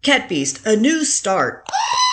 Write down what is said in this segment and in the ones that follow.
Cat Beast, a new start.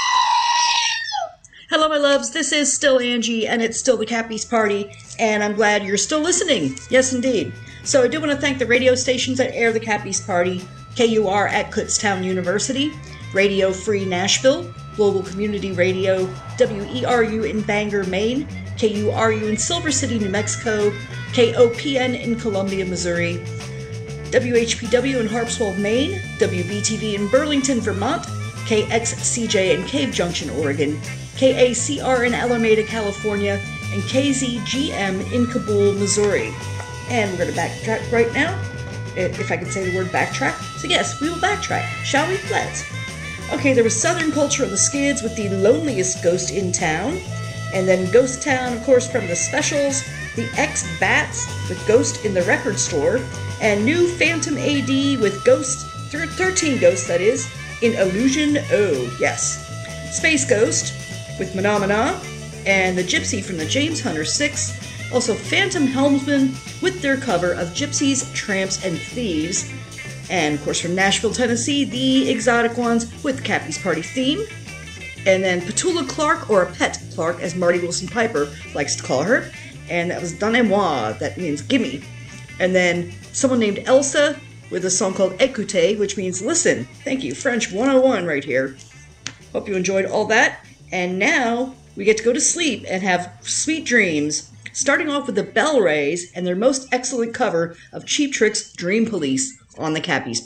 Hello, my loves. This is still Angie, and it's still the Cat Beast Party, and I'm glad you're still listening. Yes, indeed. So I do want to thank the radio stations that air the Cat Beast Party: KUR at Kutztown University, Radio Free Nashville, Global Community Radio, WERU in Bangor, Maine, KURU in Silver City, New Mexico, KOPN in Columbia, Missouri, WHPW in Harpswell, Maine, WBTV in Burlington, Vermont, KXCJ in Cave Junction, Oregon, KACR in Alameda, California, and KZGM in Kabul, Missouri. And we're going to backtrack right now, if I can say the word backtrack. So yes, we will backtrack. Shall we? Let's. Okay, there was Southern Culture on the Skids with The Loneliest Ghost in Town, and then Ghost Town, of course, from the Specials, The X-Bats with Ghost in the Record Store, and New Phantom AD with Ghost, 13 Ghosts that is, in Illusion O, yes. Space Ghost with Mana, and The Gypsy from the James Hunter 6, also Phantom Helmsman with their cover of Gypsies, Tramps, and Thieves, and of course from Nashville, Tennessee, The Exotic Ones with Cat Beast Party theme, and then Petula Clark, or a Pet Clark, as Marty Wilson Piper likes to call her, and that was Donnez-moi, that means gimme. And then someone named Elsa with a song called Écoutez, which means listen. Thank you, French 101 right here. Hope you enjoyed all that. And now we get to go to sleep and have sweet dreams, starting off with the Bell Rays and their most excellent cover of Cheap Trick's Dream Police on the Cat Beast